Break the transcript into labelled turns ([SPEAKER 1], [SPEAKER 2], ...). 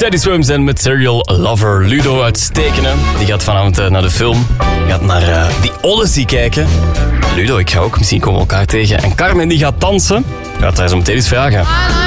[SPEAKER 1] Teddy Swims en Material Lover. Ludo uit Stekenen, die gaat vanavond naar de film. Gaat naar The Odyssey kijken. Ludo, ik ga ook, misschien komen we elkaar tegen. En Carmen die gaat dansen. Gaat daar zo meteen eens vragen.